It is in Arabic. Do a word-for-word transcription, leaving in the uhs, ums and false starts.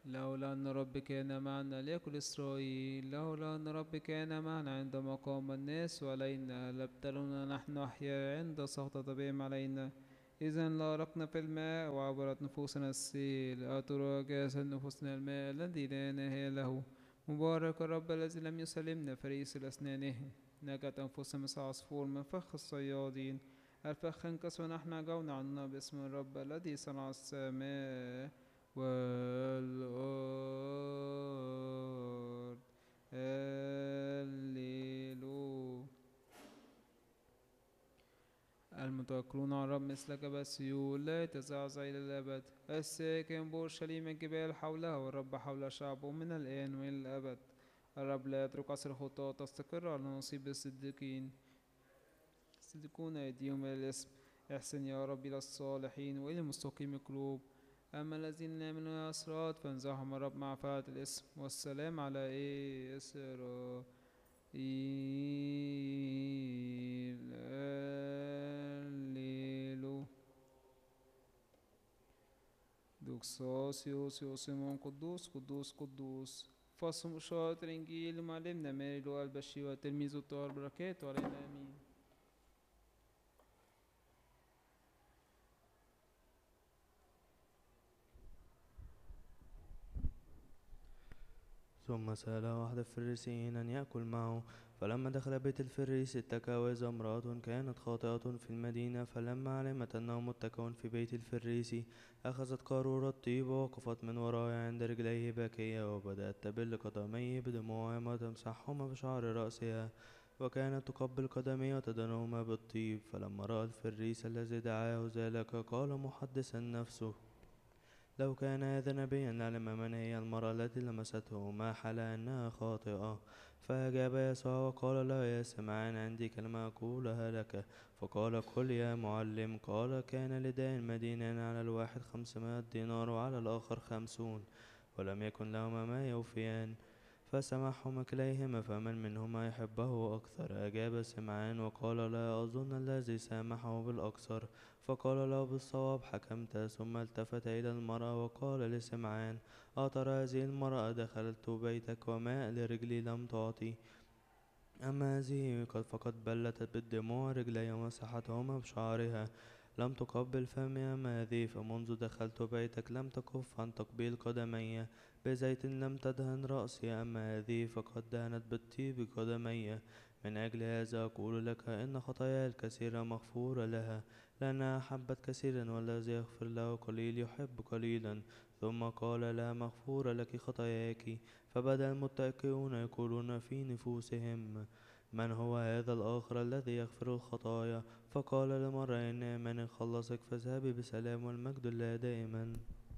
لولا أن ربك كان معنا ليأكل إسرائيل. لولا أن ربك كان معنا عندما قام الناس علينا لابتلونا نحن أحياء عند سخط بهم علينا. إذا لارقنا في الماء وعبرت نفوسنا السيل. أترى كاس نفوسنا الماء الذي لا نهاية له. مبارك الرب الذي لم يسلمنا فريس الأسنانه. نجت أنفسنا مثل عصفور من فخ الصيادين. الفخ انكسر ونحن جونا عنا باسم الرب الذي صنع السماء والأرض. هللويا. المتوكلون على الرب مثل جبل سيول لا يتزعزع إلى الأبد. الساكن بأورشليم الجبال حولها والرب حول شعبه من الآن وإلى الأبد. الرب لا يترك عصر الخطاة تستقر على نصيب الصديقين. الصديقون أيديهم إلى الإثم. احسن يا رب إلى الصالحين وإلى مستقيم القلوب. أما الذين لا يؤمنون أسرار فانزعهم الرب مع فعلة الإثم. والسلام على إسرائيل. هللويا. دوكساس يوسيو سيمون قدوس قدوس قدوس. فصل إشارة الإنجيل معلمنا ماري لوقا البشير وتلميذ الطاهر بركاته علينا آمين. ثم سأل أحد الفريسيين أن يأكل معه. فلما دخل بيت الفريس اتكأ وإذا امرأة كانت خاطئة في المدينة. فلما علمت أنه متكأ في بيت الفريسي أخذت قارورة طيب ووقفت من ورائه عند رجليه باكية وبدأت تبل قدميه بدموعها وتمسحهما بشعر رأسها وكانت تقبل قدميه وتدهنهما بالطيب. فلما رأى الفريس الذي دعاه ذلك قال محدثا نفسه لو كان هذا نبيا لعلم من هي المرأة التي لمسته وما حال أنها خاطئة. فأجاب يسوع وقال له يا سمعان عندي كلمة أقولها لك. فقال قل يا معلم. قال كان لدين مدينان على الواحد خمسمائة دينار وعلى الآخر خمسون ولم يكن لهما ما يوفيان. فسمحهما كليهما فمن منهما يحبه أكثر. أجاب سمعان وقال لا أظن الذي سامحه بالأكثر. فقال له بالصواب حكمت. ثم التفت إلى المرأة وقال لسمعان أترى هذه المرأة دخلت بيتك وماء لرجلي لم تعطي. أما هذه قد فقد بلت بالدموع رجلي ومسحتهما بشعرها لم تقبل فمي. أما هذه فمنذ دخلت بيتك لم تكف عن تقبيل قدمي. بزيت لم تدهن رأسي. أما هذه فقد دهنت بالطيب قدمي. من أجل هذا أقول لك إن خطاياها الكثيرة مغفورة لها لأنها أحبت كثيرا والذي يغفر له قليل يحب قليلا. ثم قال لها مغفورة لك خطاياك. فبدأ المتكئون يقولون في نفوسهم من هو هذا الآخر الذي يغفر الخطايا. فقال لمرأة إن إيمانك خلصك فاذهبي بسلام والمجد لله دائما.